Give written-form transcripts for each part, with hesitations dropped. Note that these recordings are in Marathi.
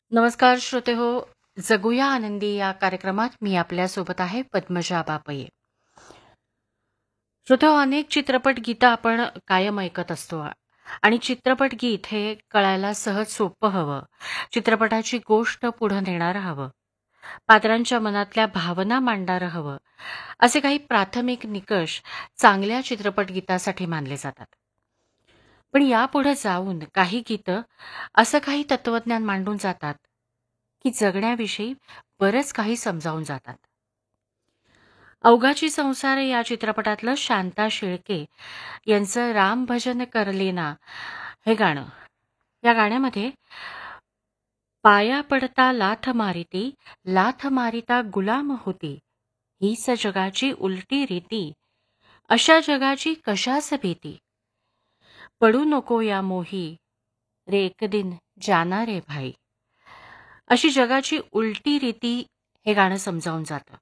नमस्कार श्रोते हो. जगूया आनंदी या कार्यक्रमात मी आपल्यासोबत आहे पद्मजा बापये. श्रोते हो, अनेक चित्रपट गीतं आपण कायम ऐकत असतो आणि चित्रपट गीत हे कळायला सहज सोपं हवं. चित्रपटाची गोष्ट पुढं नेणारं हवं. पात्रांच्या मनातल्या भावना मांडणारं हवं. असे काही प्राथमिक निकष चांगल्या चित्रपट गीतासाठी मानले जातात. पण यापुढे जाऊन काही गीतं असं काही तत्वज्ञान मांडून जातात, की जगण्याविषयी बरंच काही समजावून जातात. अवघाची संसार या चित्रपटातलं शांता शेळके यांचं राम भजन करलेना हे गाणं. या गाण्यामध्ये पाया पडता लाथ मारिती, लाथ मारिता गुलाम होती, हीच जगाची उलटी रीती, अशा जगाची कशास भीती, पडू नको या मोही, रे एक दिन जाना रे भाई. अशी जगाची उलटी रीती हे गाणं समजावून जातं.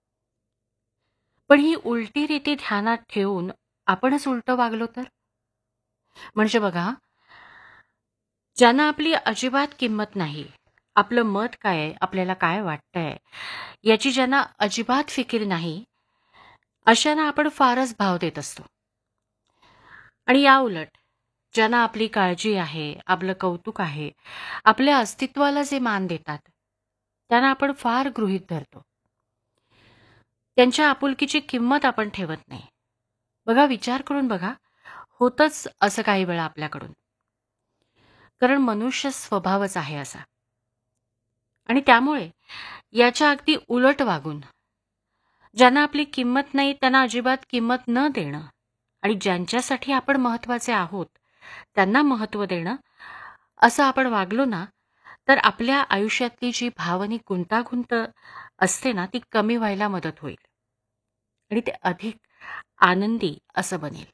पण ही उलटी रीती ध्यानात ठेवून आपणच उलटं वागलो तर? म्हणजे बघा, ज्यांना आपली अजिबात किंमत नाही, आपलं मत काय आहे, आपल्याला काय वाटतंय, याची ज्यांना अजिबात फिकीर नाही, अशांना आपण फारच भाव देत असतो. आणि याउलट ज्यांना आपली काळजी आहे, आपलं कौतुक आहे, आपल्या अस्तित्वाला जे मान देतात, त्यांना आपण फार गृहीत धरतो. त्यांच्या आपुलकीची किंमत आपण ठेवत नाही. बघा, विचार करून बघा, होतच असं काही वेळा आपल्याकडून. कारण मनुष्य स्वभावच आहे असा. आणि त्यामुळे याच्या अगदी उलट वागून ज्यांना आपली किंमत नाही त्यांना अजिबात किंमत न देणं आणि ज्यांच्यासाठी आपण महत्वाचे आहोत त्यांना महत्त्व देणं, असं आपण वागलो ना, तर आपल्या आयुष्यातली जी भावनिक गुंतागुंत असते ना, ती कमी व्हायला मदत होईल आणि ते अधिक आनंदी असं बनेल.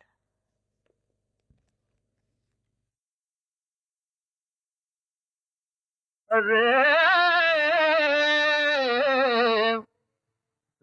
अरे